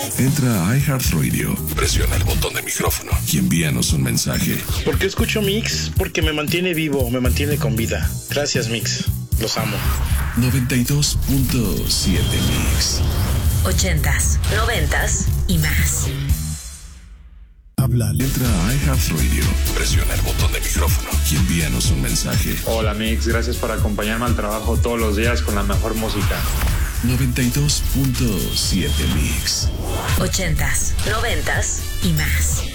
Entra a iHeartRadio, presiona el botón de micrófono y envíanos un mensaje. ¿Por qué escucho Mix? Porque me mantiene vivo, me mantiene con vida. Gracias, Mix. Los amo. 92.7 Mix. 80s, 90s y más. Háblale. Entra a iHeartRadio, presiona el botón de micrófono y envíanos un mensaje. Hola Mix, gracias por acompañarme al trabajo todos los días con la mejor música. 92.7 Mix. 80s, 90s y más.